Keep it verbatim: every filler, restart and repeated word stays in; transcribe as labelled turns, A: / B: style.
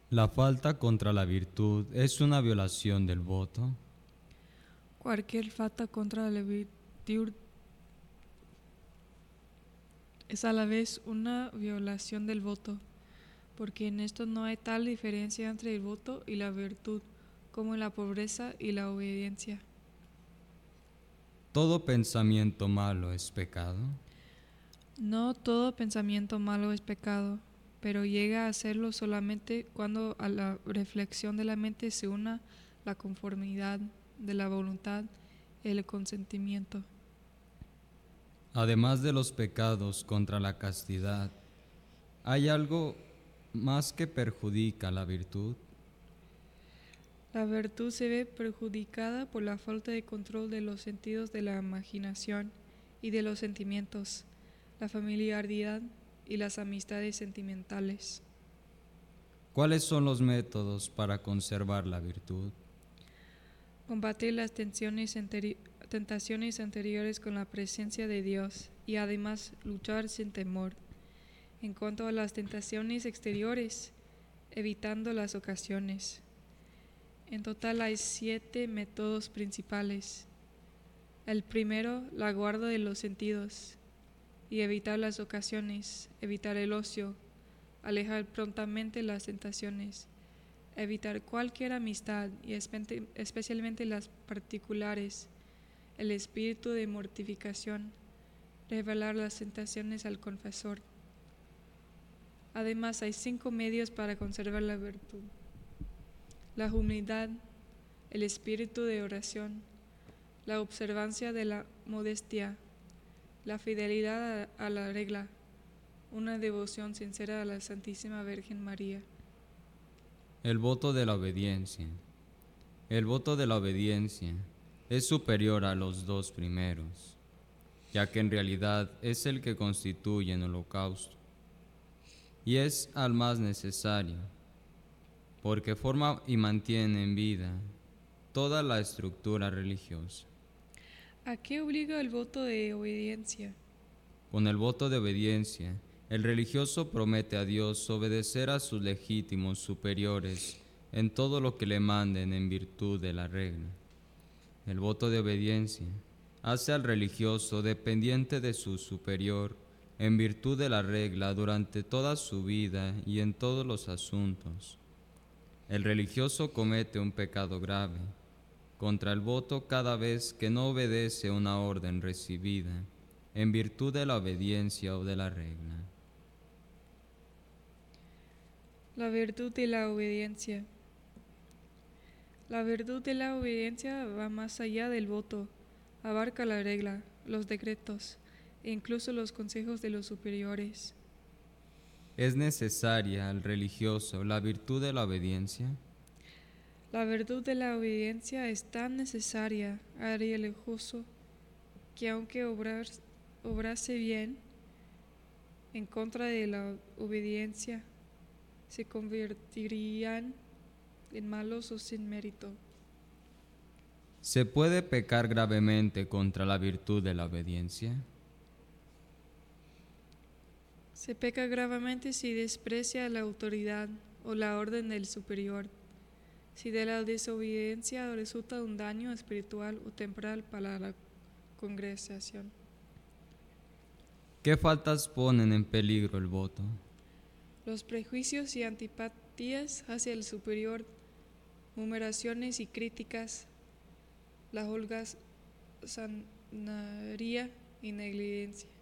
A: La falta contra la virtud es una violación del voto.
B: Cualquier falta contra la virtud es a la vez una violación del voto, porque en esto no hay tal diferencia entre el voto y la virtud como en la pobreza y la obediencia.
A: ¿Todo pensamiento malo es pecado?
B: No todo pensamiento malo es pecado, pero llega a serlo solamente cuando a la reflexión de la mente se una la conformidad de la voluntad y el consentimiento.
A: Además de los pecados contra la castidad, ¿hay algo más que perjudica la virtud?
B: La virtud se ve perjudicada por la falta de control de los sentidos de la imaginación y de los sentimientos, la familiaridad y las amistades sentimentales.
A: ¿Cuáles son los métodos para conservar la virtud?
B: Combatir las tensiones anteri- tentaciones anteriores con la presencia de Dios y además luchar sin temor. En cuanto a las tentaciones exteriores, evitando las ocasiones. En total hay siete métodos principales. El primero, la guarda de los sentidos y evitar las ocasiones, evitar el ocio, alejar prontamente las tentaciones, evitar cualquier amistad y espe- especialmente las particulares, el espíritu de mortificación, revelar las tentaciones al confesor. Además hay cinco medios para conservar la virtud: la humildad, el espíritu de oración, la observancia de la modestia, la fidelidad a, a la regla, una devoción sincera a la Santísima Virgen María.
A: El voto de la obediencia. El voto de la obediencia es superior a los dos primeros, ya que en realidad es el que constituye el holocausto, y es al más necesario, porque forma y mantiene en vida toda la estructura religiosa.
B: ¿A qué obliga el voto de obediencia?
A: Con el voto de obediencia, el religioso promete a Dios obedecer a sus legítimos superiores en todo lo que le manden en virtud de la regla. El voto de obediencia hace al religioso dependiente de su superior en virtud de la regla durante toda su vida y en todos los asuntos. El religioso comete un pecado grave contra el voto cada vez que no obedece una orden recibida en virtud de la obediencia o de la regla.
B: La virtud de la obediencia. La virtud de la obediencia va más allá del voto, abarca la regla, los decretos e incluso los consejos de los superiores.
A: ¿Es necesaria al religioso la virtud de la obediencia?
B: La virtud de la obediencia es tan necesaria al religioso que aunque obras, obrase bien en contra de la obediencia, se convertirían en malos o sin mérito.
A: ¿Se puede pecar gravemente contra la virtud de la obediencia?
B: Se peca gravemente si desprecia la autoridad o la orden del superior, si de la desobediencia resulta un daño espiritual o temporal para la congregación.
A: ¿Qué faltas ponen en peligro el voto?
B: Los prejuicios y antipatías hacia el superior, murmuraciones y críticas, la holgazanería y negligencia.